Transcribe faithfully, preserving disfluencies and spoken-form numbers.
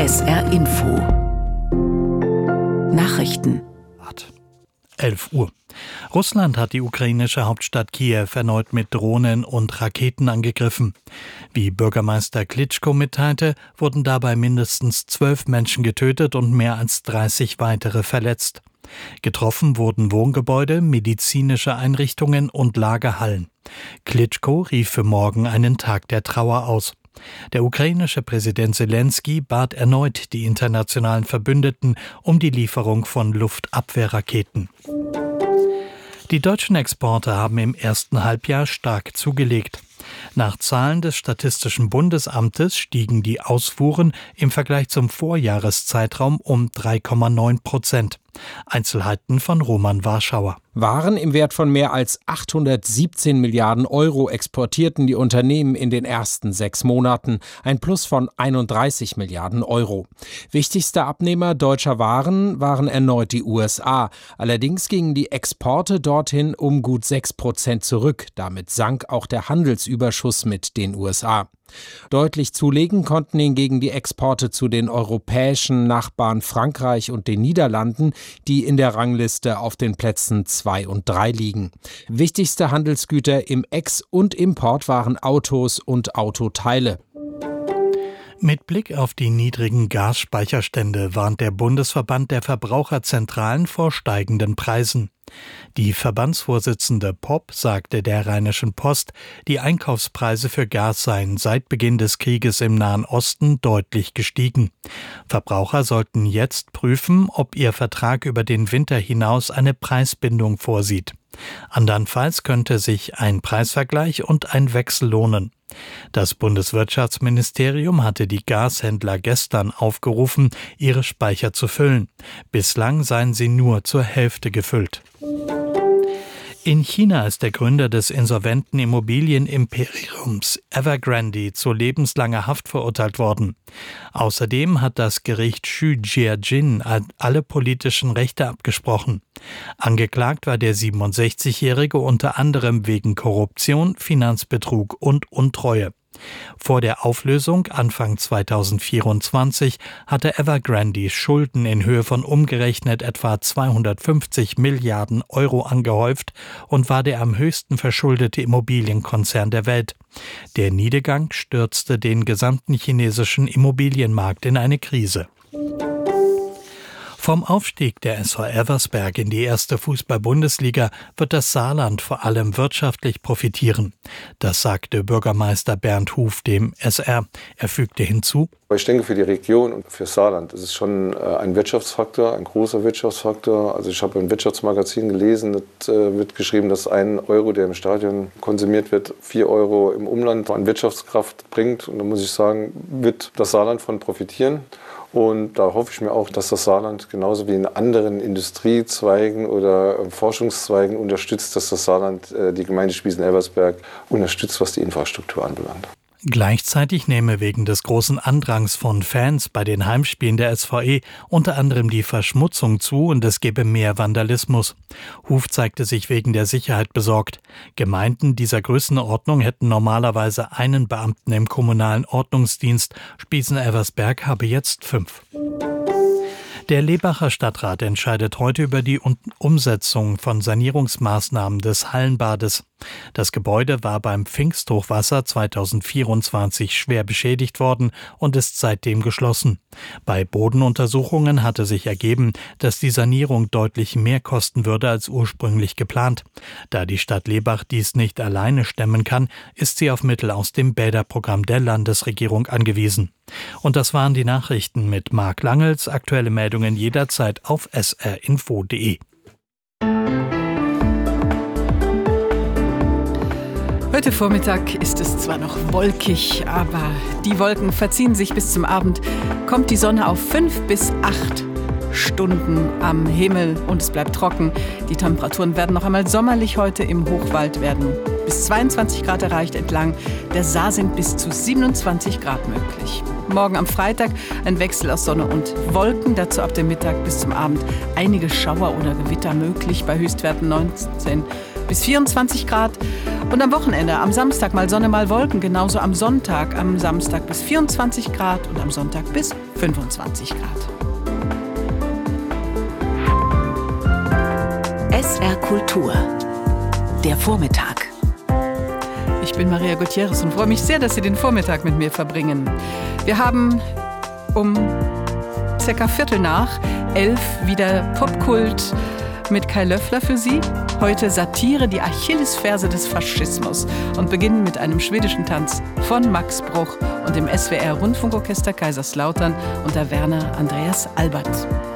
S R Info Nachrichten. elf Uhr. Russland hat die ukrainische Hauptstadt Kiew erneut mit Drohnen und Raketen angegriffen. Wie Bürgermeister Klitschko mitteilte, wurden dabei mindestens zwölf Menschen getötet und mehr als dreißig weitere verletzt. Getroffen wurden Wohngebäude, medizinische Einrichtungen und Lagerhallen. Klitschko rief für morgen einen Tag der Trauer aus. Der ukrainische Präsident Selenskyj bat erneut die internationalen Verbündeten um die Lieferung von Luftabwehrraketen. Die deutschen Exporte haben im ersten Halbjahr stark zugelegt. Nach Zahlen des Statistischen Bundesamtes stiegen die Ausfuhren im Vergleich zum Vorjahreszeitraum um drei Komma neun Prozent. Einzelheiten von Roman Warschauer. Waren im Wert von mehr als achthundertsiebzehn Milliarden Euro exportierten die Unternehmen in den ersten sechs Monaten, ein Plus von einunddreißig Milliarden Euro. Wichtigster Abnehmer deutscher Waren waren erneut die U S A. Allerdings gingen die Exporte dorthin um gut sechs Prozent zurück. Damit sank auch der Handelsüberschuss mit den U S A. Deutlich zulegen konnten hingegen die Exporte zu den europäischen Nachbarn Frankreich und den Niederlanden, die in der Rangliste auf den Plätzen zwei und drei liegen. Wichtigste Handelsgüter im Ex- und Import waren Autos und Autoteile. Mit Blick auf die niedrigen Gasspeicherstände warnt der Bundesverband der Verbraucherzentralen vor steigenden Preisen. Die Verbandsvorsitzende Popp sagte der Rheinischen Post, die Einkaufspreise für Gas seien seit Beginn des Krieges im Nahen Osten deutlich gestiegen. Verbraucher sollten jetzt prüfen, ob ihr Vertrag über den Winter hinaus eine Preisbindung vorsieht. Andernfalls könnte sich ein Preisvergleich und ein Wechsel lohnen. Das Bundeswirtschaftsministerium hatte die Gashändler gestern aufgerufen, ihre Speicher zu füllen. Bislang seien sie nur zur Hälfte gefüllt. In China ist der Gründer des insolventen Immobilienimperiums Evergrande zu lebenslanger Haft verurteilt worden. Außerdem hat das Gericht Xu Jiajin alle politischen Rechte abgesprochen. Angeklagt war der siebenundsechzigjährige unter anderem wegen Korruption, Finanzbetrug und Untreue. Vor der Auflösung Anfang zweitausendvierundzwanzig hatte Evergrande Schulden in Höhe von umgerechnet etwa zweihundertfünfzig Milliarden Euro angehäuft und war der am höchsten verschuldete Immobilienkonzern der Welt. Der Niedergang stürzte den gesamten chinesischen Immobilienmarkt in eine Krise. Vom Aufstieg der S V Elversberg in die erste Fußball-Bundesliga wird das Saarland vor allem wirtschaftlich profitieren. Das sagte Bürgermeister Bernd Huf dem S R. Er fügte hinzu: Ich denke, für die Region und für Saarland ist es schon ein Wirtschaftsfaktor, ein großer Wirtschaftsfaktor. Also ich habe ein Wirtschaftsmagazin gelesen, da wird geschrieben, dass ein Euro, der im Stadion konsumiert wird, vier Euro im Umland an Wirtschaftskraft bringt. Und da muss ich sagen, wird das Saarland von profitieren. Und da hoffe ich mir auch, dass das Saarland genauso wie in anderen Industriezweigen oder Forschungszweigen unterstützt, dass das Saarland die Gemeinde Spießen-Elversberg unterstützt, was die Infrastruktur anbelangt. Gleichzeitig nehme wegen des großen Andrangs von Fans bei den Heimspielen der S V E unter anderem die Verschmutzung zu und es gebe mehr Vandalismus. Huf zeigte sich wegen der Sicherheit besorgt. Gemeinden dieser Größenordnung hätten normalerweise einen Beamten im kommunalen Ordnungsdienst. Spießen-Elversberg habe jetzt fünf. Der Lebacher Stadtrat entscheidet heute über die Umsetzung von Sanierungsmaßnahmen des Hallenbades. Das Gebäude war beim Pfingsthochwasser zweitausendvierundzwanzig schwer beschädigt worden und ist seitdem geschlossen. Bei Bodenuntersuchungen hatte sich ergeben, dass die Sanierung deutlich mehr kosten würde als ursprünglich geplant. Da die Stadt Lebach dies nicht alleine stemmen kann, ist sie auf Mittel aus dem Bäderprogramm der Landesregierung angewiesen. Und das waren die Nachrichten mit Marc Langels. Aktuelle Meldungen jederzeit auf s r info punkt d e. Heute Vormittag ist es zwar noch wolkig, aber die Wolken verziehen sich bis zum Abend. Kommt die Sonne auf fünf bis acht Stunden am Himmel und es bleibt trocken. Die Temperaturen werden noch einmal sommerlich heute. Im Hochwald werden bis zweiundzwanzig Grad erreicht. Entlang der Saar sind bis zu siebenundzwanzig Grad möglich. Morgen am Freitag ein Wechsel aus Sonne und Wolken. Dazu ab dem Mittag bis zum Abend einige Schauer oder Gewitter möglich bei Höchstwerten neunzehn bis vierundzwanzig Grad. Und am Wochenende, am Samstag mal Sonne, mal Wolken. Genauso am Sonntag. Am Samstag bis vierundzwanzig Grad und am Sonntag bis fünfundzwanzig Grad. S R Kultur. Der Vormittag. Ich bin Maria Gutierrez und freue mich sehr, dass Sie den Vormittag mit mir verbringen. Wir haben um circa Viertel nach elf wieder Popkult mit Kai Löffler für Sie. Heute Satire, die Achillesferse des Faschismus und beginnen mit einem schwedischen Tanz von Max Bruch und dem S W R Rundfunkorchester Kaiserslautern unter Werner Andreas Albert.